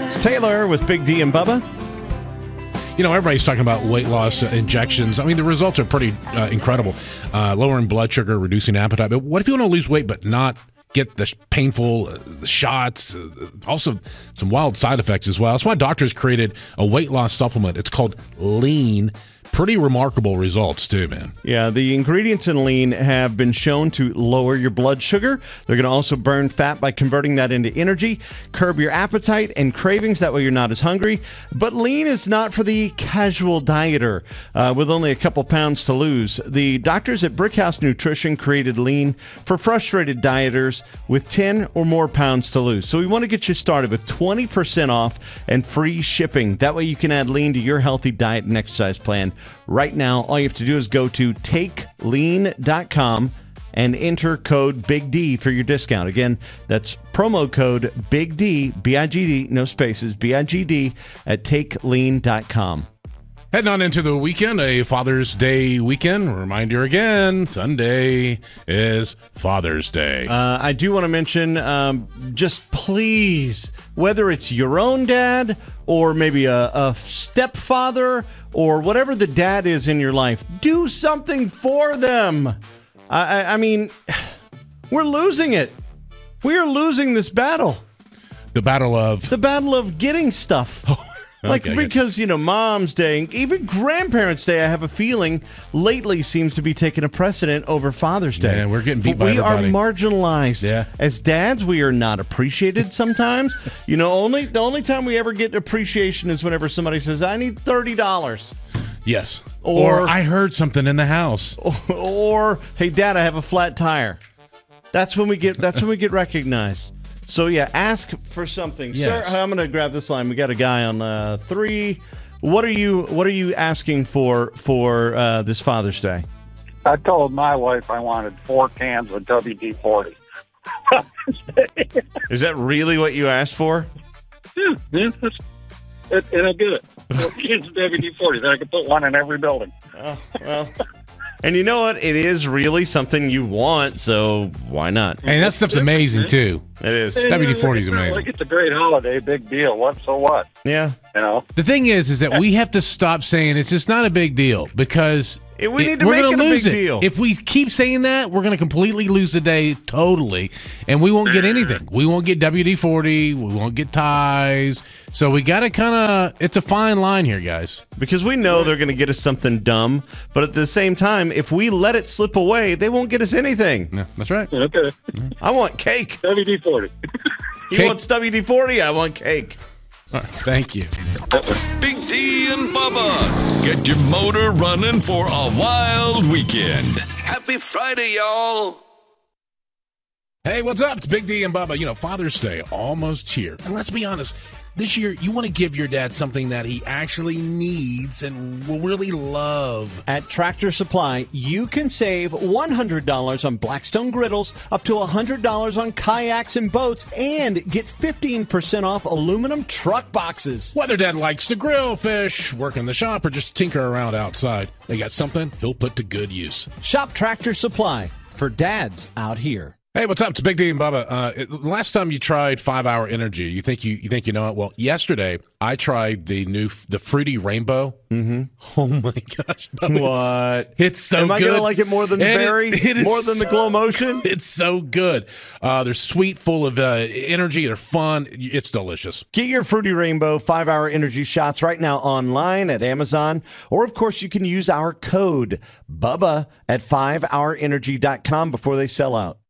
It's Taylor with Big D and Bubba. You know, everybody's talking about weight loss injections. I mean, the results are pretty incredible. Lowering blood sugar, reducing appetite. But what if you want to lose weight but not get the painful the shots? Also, some wild side effects as well. That's why doctors created a weight loss supplement. It's called Lean. Pretty remarkable results, too, man. Yeah, the ingredients in Lean have been shown to lower your blood sugar. They're going to also burn fat by converting that into energy, curb your appetite and cravings. That way you're not as hungry. But Lean is not for the casual dieter with only a couple pounds to lose. The doctors at Brickhouse Nutrition created Lean for frustrated dieters with 10 or more pounds to lose. So we want to get you started with 20% off and free shipping. That way you can add Lean to your healthy diet and exercise plan. Right now, all you have to do is go to takelean.com and enter code Big D for your discount. Again, that's promo code Big D, B-I-G-D, no spaces, B-I-G-D, at takelean.com. Heading on into the weekend, a Father's Day weekend. Reminder again, Sunday is Father's Day. I do want to mention, just please, whether it's your own dad or maybe a stepfather or whatever the dad is in your life, do something for them. I mean, we're losing it. We are losing this battle. The battle of getting stuff. Okay, because, you know, Mom's Day, even Grandparents' Day, I have a feeling, lately seems to be taking a precedent over Father's Day. Yeah, we're getting beat by We everybody. are marginalized. Yeah. As dads, we are not appreciated sometimes. You know, the only time we ever get appreciation is whenever somebody says, I need $30. Yes. Or I heard something in the house. Or, hey, Dad, I have a flat tire. That's when we get recognized. So, yeah, ask for something. Yes. Sir, I'm going to grab this line. We got a guy on 3. What are you asking for this Father's Day? I told my wife I wanted 4 cans of WD-40. Is that really what you asked for? And I get it. 4 cans of WD-40. Then I could put one in every building. Oh, well. And you know what? It is really something you want, so why not? And that stuff's amazing, too. It is. WD-40 is amazing. Like, it's a great holiday, big deal. What? So what? Yeah. You know? The thing is that we have to stop saying it's just not a big deal because we need to we're make gonna it a lose big deal. If we keep saying that, we're going to completely lose the day totally, and we won't get anything. We won't get WD-40. We won't get ties. So we got to kind of – it's a fine line here, guys. Because we know they're going to get us something dumb, but at the same time, if we let it slip away, they won't get us anything. Yeah, that's right. Okay. I want cake. WD-40. He wants WD-40. I want cake. All right, thank you. Big D and Bubba. Get your motor running for a wild weekend. Happy Friday, y'all. Hey, what's up? It's Big D and Bubba. You know, Father's Day almost here. And let's be honest, this year you want to give your dad something that he actually needs and will really love. At Tractor Supply, you can save $100 on Blackstone griddles, up to $100 on kayaks and boats, and get 15% off aluminum truck boxes. Whether dad likes to grill, fish, work in the shop, or just tinker around outside, they got something he'll put to good use. Shop Tractor Supply for dads out here. Hey, what's up? It's Big D and Bubba. Last time you tried 5-Hour Energy, you think you know it? Well, yesterday I tried the Fruity Rainbow. Mm-hmm. Oh my gosh! Bubba, What? It's so Am good. I going to like it more than the berry? It is more than the Glow Motion? It's so good. They're sweet, full of energy. They're fun. It's delicious. Get your Fruity Rainbow 5-Hour Energy shots right now online at Amazon. Or, of course, you can use our code BUBBA at 5hourenergy.com before they sell out.